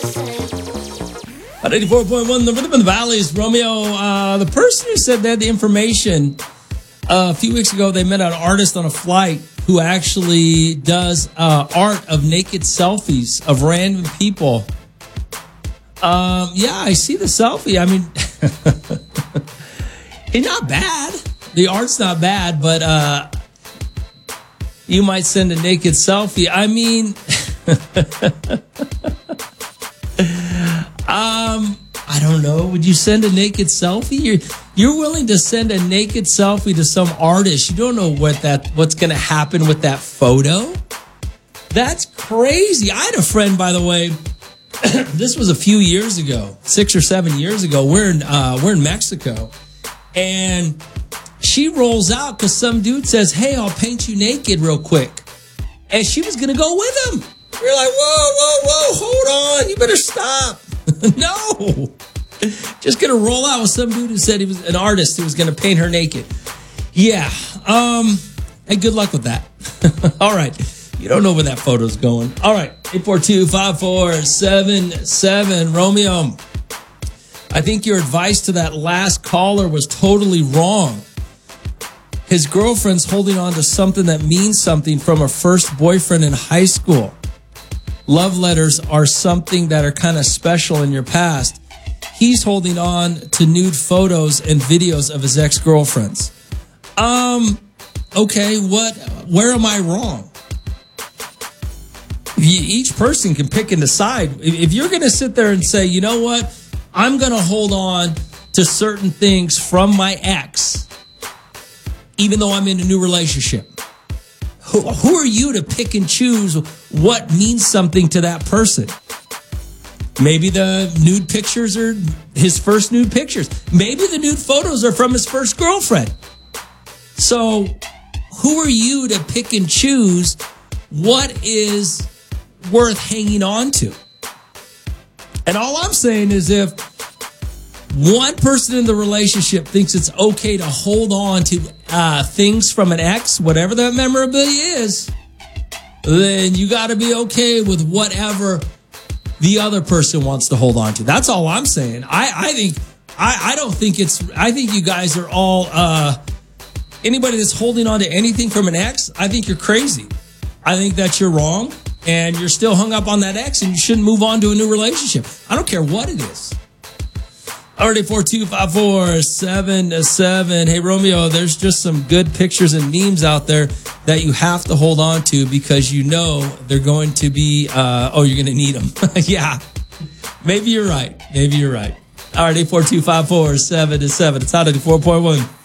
At 84.1, the Rhythm of the Valleys, Romeo. The person who said they had the information a few weeks ago, they met an artist on a flight who actually does art of naked selfies of random people. Yeah, I see the selfie. I mean, it's not bad. The art's not bad, but you might send a naked selfie. I mean, I don't know. Would you send a naked selfie? You're willing to send a naked selfie to some artist. You don't know what's going to happen with that photo. That's crazy. I had a friend, by the way. This was a few years ago, 6 or 7 years ago. We're in Mexico, and she rolls out because some dude says, "Hey, I'll paint you naked real quick," and she was going to go with him. We're like, whoa, hold on. You better stop. No. Just going to roll out with some dude who said he was an artist who was going to paint her naked. Yeah. Hey, good luck with that. All right. You don't know where that photo's going. All right. 842-5477. Romeo, I think your advice to that last caller was totally wrong. His girlfriend's holding on to something that means something from a first boyfriend in high school. Love letters are something that are kind of special in your past. He's holding on to nude photos and videos of his ex-girlfriends. Okay, where am I wrong? Each person can pick and decide. If you're going to sit there and say, you know what, I'm going to hold on to certain things from my ex, even though I'm in a new relationship. Who are you to pick and choose what means something to that person? Maybe the nude pictures are his first nude pictures. Maybe the nude photos are from his first girlfriend. So who are you to pick and choose what is worth hanging on to? And all I'm saying is if one person in the relationship thinks it's okay to hold on to things from an ex, whatever that memorabilia is, then you got to be okay with whatever the other person wants to hold on to. That's all I'm saying. I think you guys are all, anybody that's holding on to anything from an ex, I think you're crazy. I think that you're wrong and you're still hung up on that ex and you shouldn't move on to a new relationship. I don't care what it is. Already 4254777. Hey, Romeo, there's just some good pictures and memes out there that you have to hold on to because you know they're going to be, you're going to need them. Yeah, maybe you're right. Maybe you're right. Already 4254777. It's out of 4.1.